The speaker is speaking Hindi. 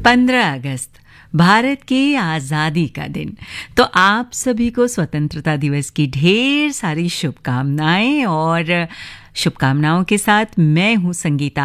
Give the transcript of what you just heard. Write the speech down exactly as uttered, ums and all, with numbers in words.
पंद्रह अगस्त भारत की आज़ादी का दिन। तो आप सभी को स्वतंत्रता दिवस की ढेर सारी शुभकामनाएं और शुभकामनाओं के साथ मैं हूं संगीता